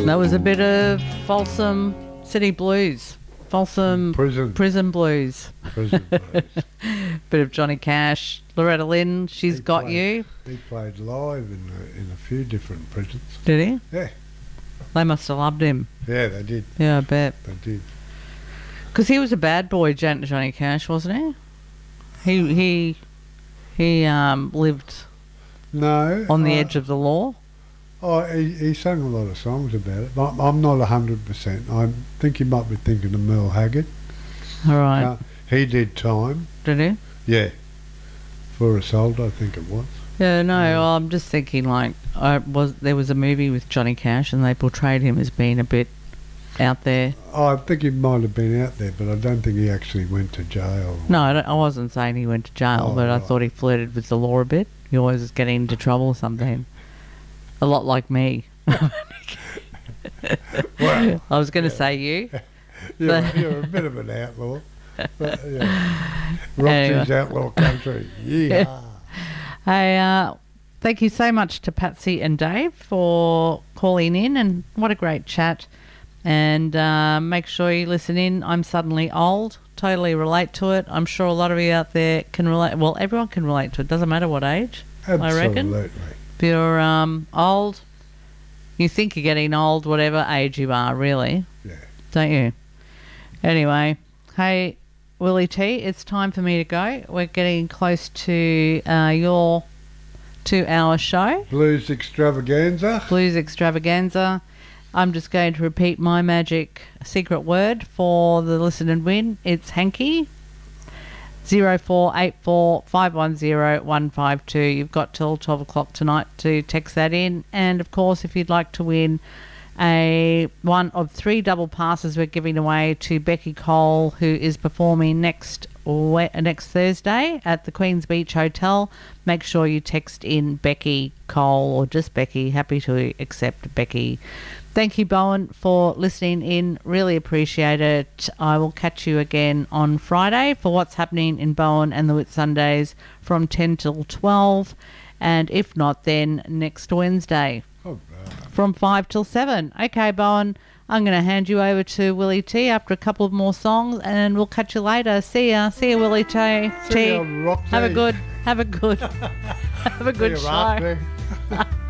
That was a bit of Folsom City Blues. Folsom Prison Blues. Prison Blues. Bit of Johnny Cash. Loretta Lynn, She's Got You. He played live in a few different prisons. Did he? Yeah. They must have loved him. Yeah, they did. Yeah, I bet. They did. Because he was a bad boy, Johnny Cash, wasn't he? He lived on the edge of the law. Oh, he sang a lot of songs about it. I'm not 100%. I think he might be thinking of Merle Haggard. All right. He did time. Did he? Yeah. For Assault, I think it was. Yeah, no, I'm just thinking there was a movie with Johnny Cash and they portrayed him as being a bit out there. I think he might have been out there, but I don't think he actually went to jail. No, I wasn't saying he went to jail, but I thought he flirted with the law a bit. He always was getting into trouble or something. A lot like me. Well, I was going to say you. You're a bit of an outlaw. But, yeah. Roxy's Outlaw Country. Yeah. Hey, thank you so much to Patsy and Dave for calling in, and what a great chat. And make sure you listen in. I'm Suddenly Old. Totally relate to it. I'm sure a lot of you out there can relate. Well, everyone can relate to it. Doesn't matter what age. Absolutely. I reckon. If you're old, you think you're getting old, whatever age you are, really. Yeah. Don't you? Anyway, hey, Willie T, it's time for me to go. We're getting close to your 2-hour show. Blues Extravaganza. I'm just going to repeat my magic secret word for the listen and win. It's hanky. 0484 510 152. You've got till 12 o'clock tonight to text that in. And, of course, if you'd like to win one of 3 double passes we're giving away to Becky Cole, who is performing next Thursday at the Queen's Beach Hotel, make sure you text in Becky Cole or just Becky. Happy to accept Becky. Thank you, Bowen, for listening in. Really appreciate it. I will catch you again on Friday for what's happening in Bowen and the Whitsundays from 10 till 12. And if not, then next Wednesday from 5 till 7. Okay, Bowen, I'm going to hand you over to Willie T after a couple of more songs, and we'll catch you later. See ya, Willie T. See ya, Roxy. Have a good show.